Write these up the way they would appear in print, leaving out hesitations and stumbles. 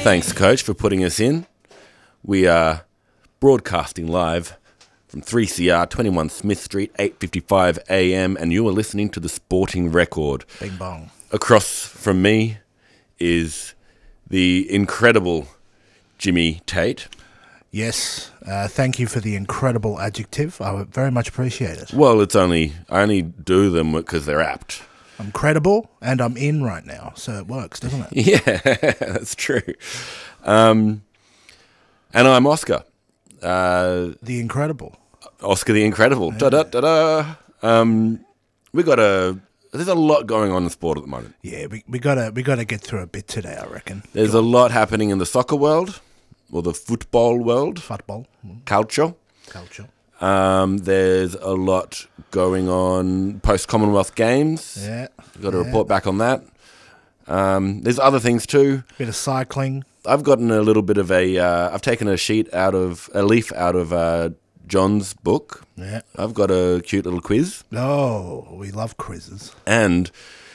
Thanks, Coach, for putting us in. We are broadcasting live from 3CR, 21 Smith Street, 8:55 a.m, and you are listening to The Sporting Record. Bing bong. Across from me is the incredible Jimmy Tate. Yes, thank you for the incredible adjective. I would very much appreciate it. Well, I only do them because they're apt. I'm credible, and I'm in right now, so it works, doesn't it? Yeah, that's true. And I'm Oscar. The Incredible. Oscar the Incredible. Da-da-da-da. There's a lot going on in sport at the moment. Yeah, we gotta get through a bit today, I reckon. There's a lot happening in the soccer world, or the football world. Football. Culture. There's a lot going on post-Commonwealth Games. Yeah. Got to report back on that. There's other things too. Bit of cycling. I've gotten a little bit of I've taken a leaf out of John's book. Yeah. I've got a cute little quiz. Oh, we love quizzes. And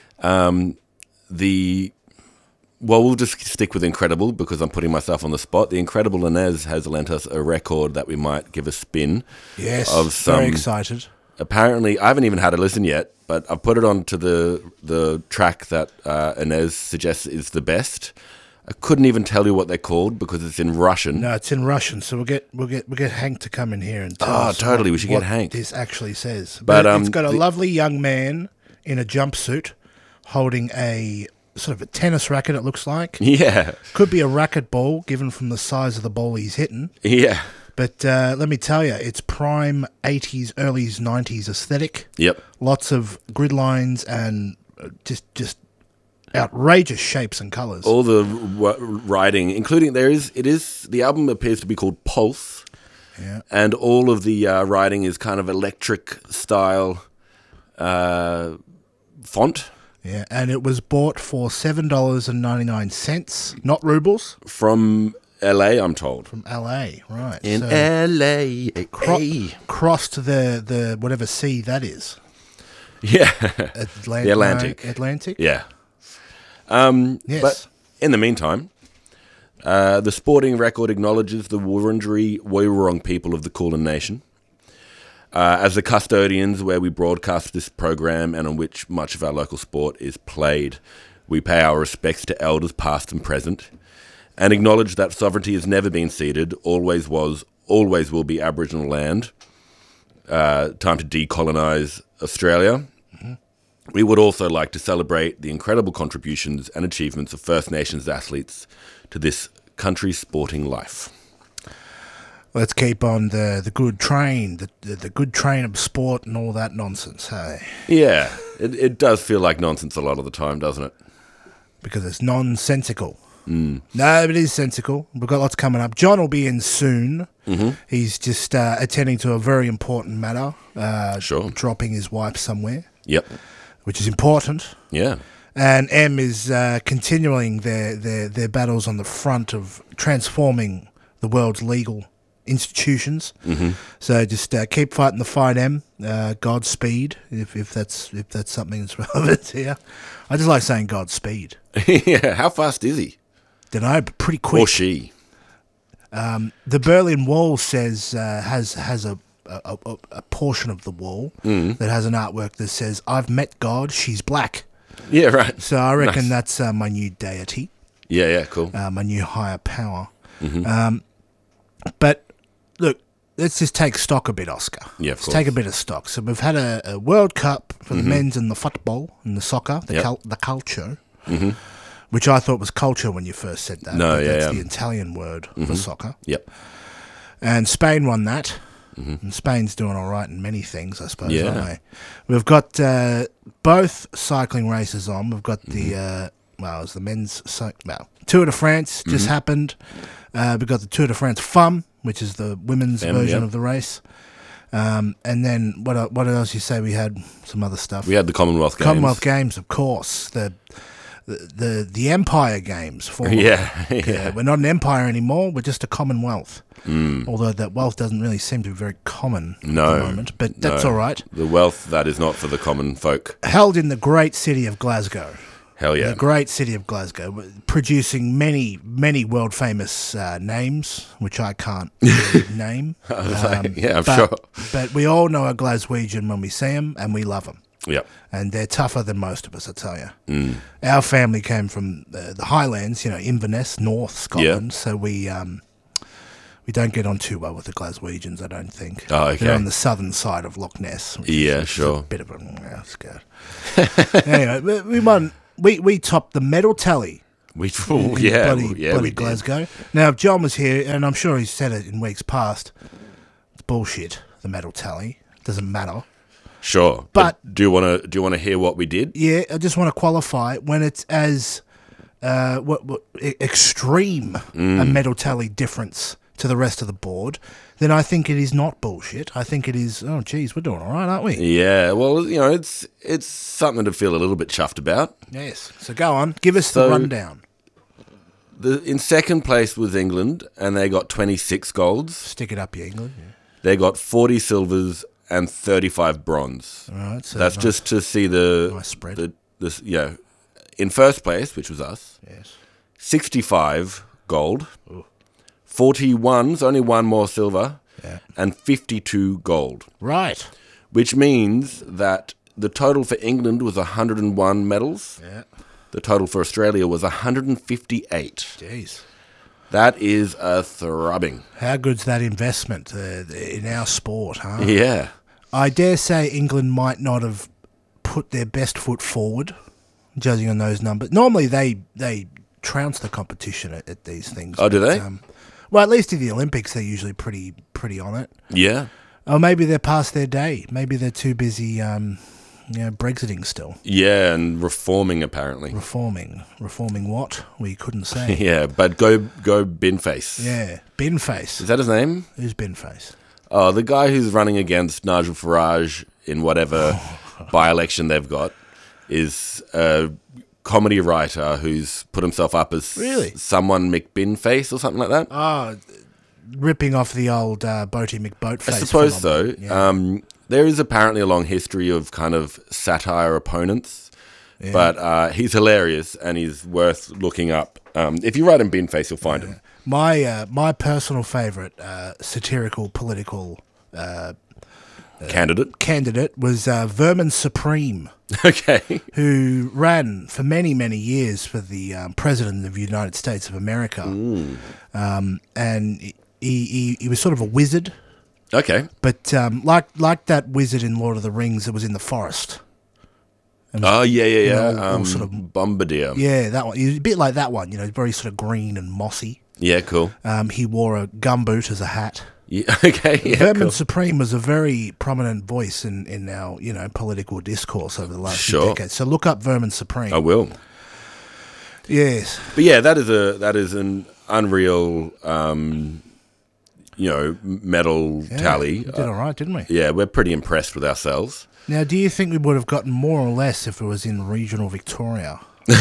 we'll just stick with Incredible because I'm putting myself on the spot. The Incredible Inez has lent us a record that we might give a spin. Yes, of some, very excited. Apparently, I haven't even had a listen yet, but I've put it onto the track that Inez suggests is the best. I couldn't even tell you what they're called because it's in Russian. No, it's in Russian, so we'll get Hank to come in here and tell us. Totally, we should get Hank. This actually says, but it's got a lovely young man in a jumpsuit holding a sort of a tennis racket. It looks like. Yeah, could be a racquetball, given from the size of the ball he's hitting. Yeah. But let me tell you, it's prime 80s, early 90s aesthetic. Yep. Lots of grid lines and just outrageous shapes and colours. All the writing, including the album appears to be called Pulse. Yeah. And all of the writing is kind of electric style font. Yeah, and it was bought for $7.99, not rubles. From LA, I'm told. From LA, right. In so LA. Crossed the whatever sea that is. Yeah. The Atlantic. Atlantic? Yeah. Yes. But in the meantime, the Sporting Record acknowledges the Wurundjeri people of the Kulin Nation as the custodians where we broadcast this program and on which much of our local sport is played. We pay our respects to elders past and present and acknowledge that sovereignty has never been ceded, always was, always will be Aboriginal land. Time to decolonise Australia. Mm-hmm. We would also like to celebrate the incredible contributions and achievements of First Nations athletes to this country's sporting life. Let's keep on the good train, the good train of sport and all that nonsense, hey? Yeah, it does feel like nonsense a lot of the time, doesn't it? Because it's nonsensical. No, but it is sensical. We've got lots coming up. John will be in soon. Mm-hmm. He's just attending to a very important matter. Sure. Dropping his wife somewhere. Yep. Which is important. Yeah. And M is continuing their battles on the front of transforming the world's legal institutions. Mm-hmm. So just keep fighting the fight, M. Godspeed, if that's something that's relevant here. I just like saying Godspeed. Yeah. How fast is he? Don't know, but pretty quick. Or she. The Berlin Wall says has a portion of the wall that has an artwork that says, "I've met God. She's black." Yeah, right. So I reckon that's my new deity. Yeah, cool. My new higher power. Mm-hmm. But look, let's just take stock a bit, Oscar. Yeah, of course. Let's take a bit of stock. So we've had a World Cup for the men's and the football and the soccer, the culture, which I thought was culture when you first said that. No, that's the Italian word for soccer. Yep. And Spain won that. And Spain's doing all right in many things, I suppose, Yeah. aren't they? We've got both cycling races on. We've got the, it's the men's, Tour de France just happened. We've got the Tour de France Femmes, which is the women's version of the race. And then what else you say? We had some other stuff. We had the Commonwealth Games. Commonwealth Games, of course. The Empire Games. Yeah. We're not an empire anymore. We're just a Commonwealth. Although that wealth doesn't really seem to be very common at the moment. But that's all right. The wealth that is not for the common folk. Held in the great city of Glasgow. Hell yeah. The great city of Glasgow, producing many world famous names, which I can't really name. Yeah, I'm but, sure. But we all know a Glaswegian when we see them, and we love them. Yep. And they're tougher than most of us, I tell you. Our family came from the Highlands, Inverness, North Scotland, so we don't get on too well with the Glaswegians, I don't think. Oh, okay. They're on the southern side of Loch Ness. Which is sure. a bit of a scared. Anyway, we topped the medal tally. Bloody Glasgow. Did. Now, if John was here, and I'm sure he's said it in weeks past, it's bullshit. The medal tally doesn't matter. Sure, but do you want to hear what we did? Yeah, I just want to qualify when it's as extreme a medal tally difference to the rest of the board, then I think it is not bullshit. I think it is. Oh, geez, we're doing all right, aren't we? Yeah. Well, it's something to feel a little bit chuffed about. Yes. So go on, give us the rundown. In second place was England, and they got 26 golds. Stick it up, you England. Yeah. They got 40 silvers and 35 bronze. All right. So that's just to see the nice spread. In first place, which was us. Yes. 65 gold. Ooh. 41's only one more silver. Yeah. And 52 gold. Right. Which means that the total for England was 101 medals. Yeah. The total for Australia was 158. Jeez. That is a throbbing. How good's that investment in our sport, huh? Yeah. I dare say England might not have put their best foot forward, judging on those numbers. Normally they trounce the competition at these things. Oh, do they? Well, at least in the Olympics, they're usually pretty on it. Yeah. Or maybe they're past their day. Maybe they're too busy, Brexiting still. Yeah, and reforming apparently. Reforming what? We couldn't say. Yeah, but go Binface. Yeah, Binface. Is that his name? Who's Binface? Oh, the guy who's running against Nigel Farage in whatever by-election they've got is a comedy writer who's put himself up as someone McBinface or something like that. Oh, ripping off the old Boaty McBoatface. I suppose phenomenon. so. Yeah. There is apparently a long history of kind of satire opponents, but he's hilarious and he's worth looking up. If you write in Binface, you'll find him. My personal favourite satirical political candidate was Vermin Supreme. Okay. Who ran for many years for the President of the United States of America. And he was sort of a wizard. Okay. But like that wizard in Lord of the Rings that was in the forest. Oh, yeah. All sort of Bombardier. Yeah, that one. He was a bit like that one, very sort of green and mossy. Yeah, cool. He wore a gumboot as a hat. Yeah, okay, yeah, Vermin Supreme was a very prominent voice in our, political discourse over the last few decades. So look up Vermin Supreme. I will. Yes. But yeah, that is an unreal, medal tally. We did all right, didn't we? Yeah, we're pretty impressed with ourselves. Now, do you think we would have gotten more or less if it was in regional Victoria?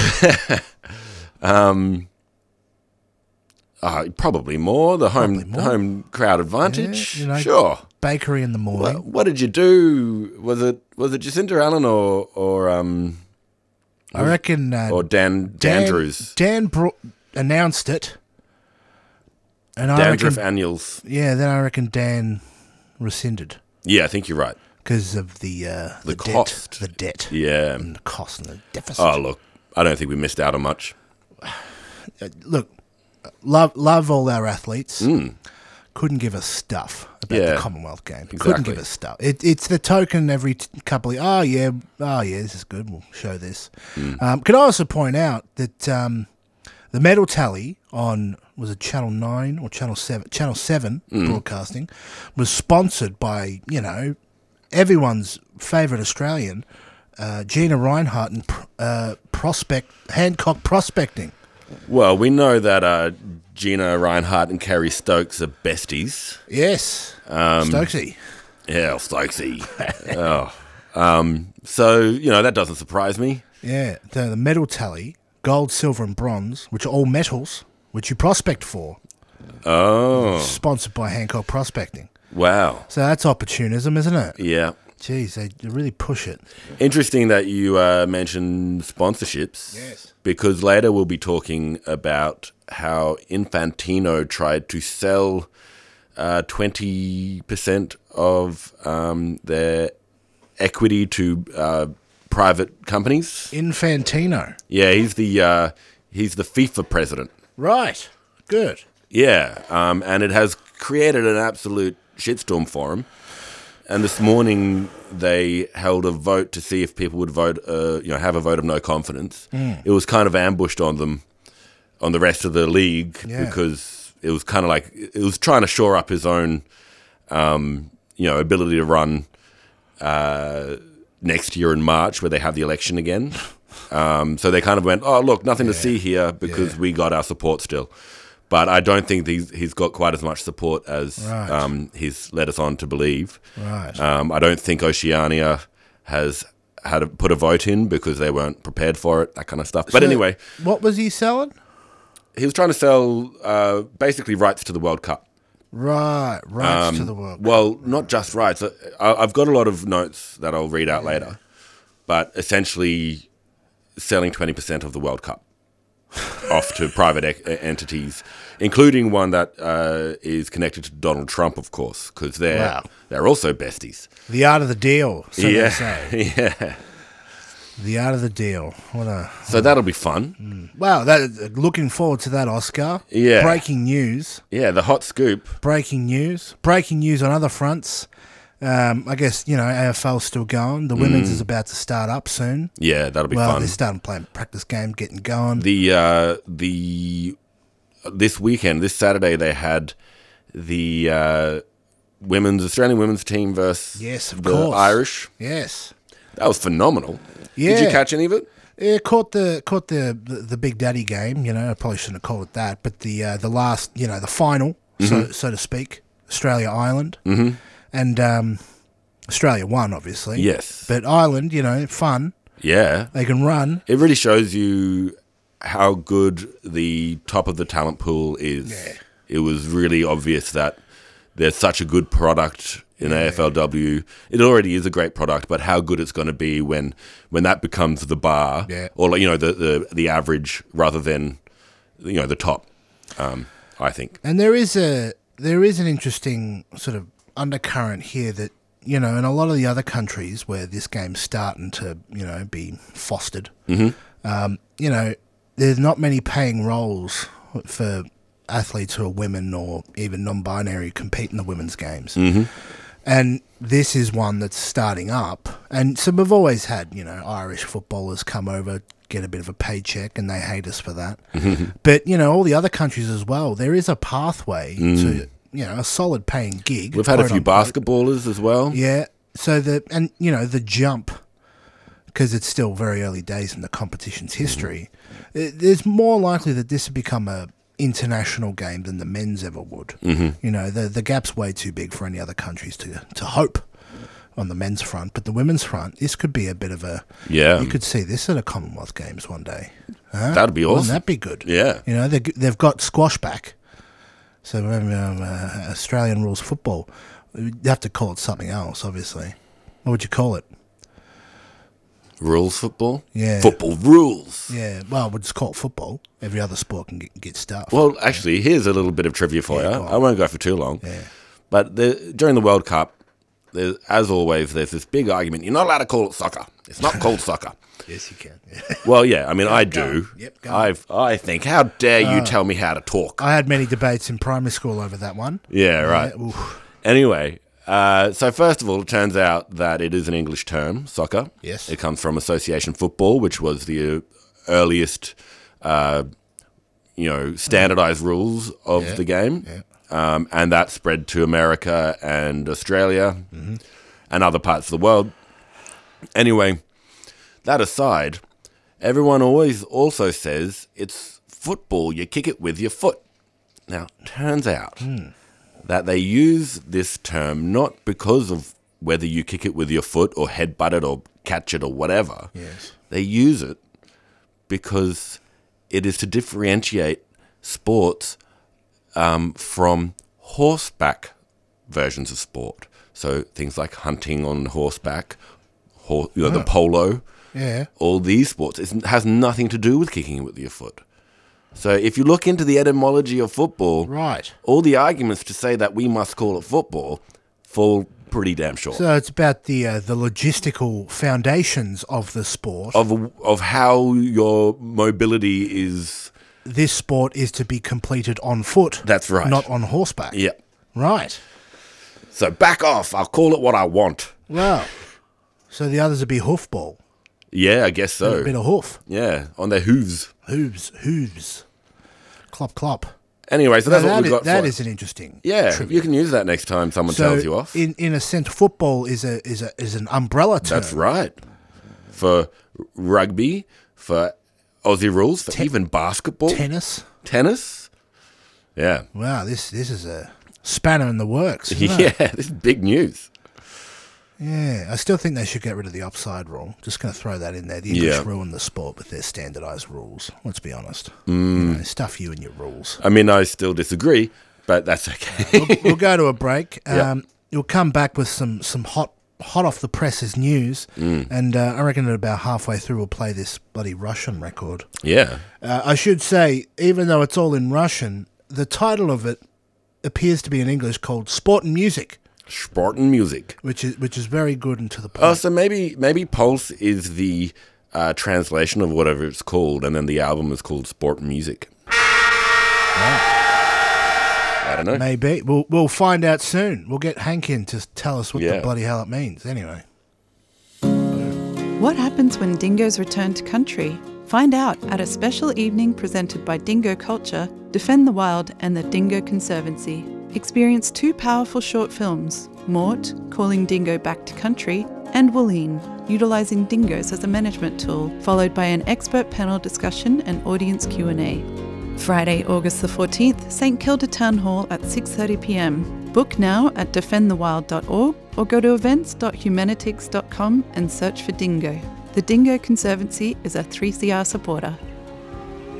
Probably more. The home crowd advantage. Yeah, sure. Bakery in the morning. What did you do? Was it Jacinta Allen or I reckon or Dan Drews? Dan announced it, and Dandruff Annuals. Yeah, then I reckon Dan rescinded. Yeah, I think you're right. Because of the cost, the debt, yeah, and the cost and the deficit. Oh, look, I don't think we missed out on much. Look, love all our athletes. Couldn't give us stuff about the Commonwealth game. Exactly. Couldn't give us stuff. It's the token every couple of. Oh yeah, this is good. We'll show this. Can I also point out that the medal tally on, was it Channel 9 or Channel 7? Channel 7 broadcasting was sponsored by everyone's favourite Australian, Gina Reinhart and Hancock Prospecting. Well, we know that Gina Reinhart and Kerry Stokes are besties. Yes, Stokesy. Yeah, Stokesy. So, that doesn't surprise me. Yeah, the medal tally, gold, silver and bronze, which are all metals, which you prospect for. Oh. Sponsored by Hancock Prospecting. Wow. So that's opportunism, isn't it? Yeah. Geez, they really push it. Interesting that you mentioned sponsorships. Yes. Because later we'll be talking about how Infantino tried to sell 20% of their equity to private companies. Infantino. Yeah, he's the FIFA president. Right. Good. Yeah, and it has created an absolute shitstorm for him. And this morning they held a vote to see if people would vote, have a vote of no confidence. It was kind of ambushed on them, on the rest of the league, because it was kind of like it was trying to shore up his own, ability to run next year in March, where they have the election again. So they kind of went, "Oh, look, nothing to see here because we got our support still." But I don't think he's got quite as much support as he's led us on to believe. Right. I don't think Oceania has had to put a vote in because they weren't prepared for it, that kind of stuff. But anyway. What was he selling? He was trying to sell basically rights to the World Cup. Right, rights to the World Cup. Well, not just rights. I've got a lot of notes that I'll read out later. But essentially selling 20% of the World Cup off to private entities, including one that is connected to Donald Trump, of course, because they're also besties. The art of the deal, so they say. Yeah. The art of the deal. So that'll be fun. Wow, looking forward to that, Oscar. Yeah. Breaking news. Yeah, the hot scoop. Breaking news. Breaking news on other fronts. I guess, AFL's still going. The women's is about to start up soon. Yeah, that'll be Well, fun. they're starting playing practice game, getting going. This weekend, this Saturday, they had the Australian women's team versus the course. Irish. Yes. That was phenomenal. Yeah. Did you catch any of it? Yeah, caught the Big Daddy game. I probably shouldn't have called it that, but the last, the final, so to speak, Australia-Ireland. Mm-hmm. And Australia won, obviously. Yes. But Ireland, fun. Yeah. They can run. It really shows you how good the top of the talent pool is. Yeah. It was really obvious that there's such a good product in AFLW. It already is a great product, but how good it's going to be when that becomes the bar, or the average rather than the top. I think. And there is an interesting sort of undercurrent here that in a lot of the other countries where this game's starting to be fostered. There's not many paying roles for athletes who are women or even non-binary who compete in the women's games. And this is one that's starting up. And so we've always had, Irish footballers come over, get a bit of a paycheck, and they hate us for that. But, all the other countries as well, there is a pathway to, a solid paying gig. We've had a few basketballers as well. Yeah. So the jump, because it's still very early days in the competition's history, there's more likely that this will become a international game than the men's ever would. The gap's way too big for any other countries to hope on the men's front, but the women's front, this could be a bit of a you could see this at a Commonwealth Games one day. That'd be awesome. Wouldn't that be good? Yeah. They've got squash back, so Australian rules football. You have to call it something else, obviously. What would you call it? Rules football? Yeah. Football rules. Yeah, well, we'll just call it football. Every other sport can get stuff. Well, actually, here's a little bit of trivia for you. I won't go for too long. Yeah. But during the World Cup, as always, there's this big argument. You're not allowed to call it soccer. It's not called soccer. Yes, you can. Well, yeah, I mean, I do. Yep, go I think, how dare you tell me how to talk? I had many debates in primary school over that one. Yeah, right. Anyway, so first of all, it turns out that it is an English term, soccer. Yes. It comes from association football, which was the earliest, standardized rules of the game. Yeah. And that spread to America and Australia and other parts of the world. Anyway, that aside, everyone always also says it's football. You kick it with your foot. Now, turns out that they use this term not because of whether you kick it with your foot or headbutt it or catch it or whatever. Yes. They use it because it is to differentiate sports from horseback versions of sport. So things like hunting on horseback, the polo, all these sports, it has nothing to do with kicking with your foot. So if you look into the etymology of football, right, all the arguments to say that we must call it football fall pretty damn short. So it's about the logistical foundations of the sport. Of how your mobility is. This sport is to be completed on foot. That's right. Not on horseback. Yeah. Right. So back off. I'll call it what I want. Well, so the others would be hoofball. Yeah, I guess so. A bit of hoof. Yeah, on their hooves. Hooves. Clop, clop. Anyway, so that's what we've got. That is an interesting. Yeah, trivia. you can use that next time someone tells you off. In a sense, football is an umbrella term. That's right. For rugby, for Aussie rules, for even basketball, tennis. Yeah. Wow, this is a spanner in the works. Isn't it? This is big news. Yeah, I still think they should get rid of the offside rule. Just going to throw that in there. The English ruined the sport with their standardised rules. Let's be honest. Stuff you and your rules. I mean, I still disagree, but that's okay. We'll go to a break. You'll come back with some hot off the presses news, and I reckon at about halfway through we'll play this bloody Russian record. Yeah. I should say, even though it's all in Russian, the title of it appears to be in English, called Sport and Music. Sport and Music, which is very good and to the point. Oh, so maybe Pulse is the translation of whatever it's called, and then the album is called Sport and Music. I don't know. Maybe we'll find out soon. We'll get Hank in to tell us what the bloody hell it means. Anyway, what happens when dingoes return to country? Find out at a special evening presented by Dingo Culture, Defend the Wild, and the Dingo Conservancy. Experience 2 powerful short films, Mort, Calling Dingo Back to Country, and Wooleen, utilising dingoes as a management tool, followed by an expert panel discussion and audience Q&A. Friday, August the 14th, St Kilda Town Hall at 6:30pm. Book now at defendthewild.org or go to events.humanitix.com and search for Dingo. The Dingo Conservancy is a 3CR supporter.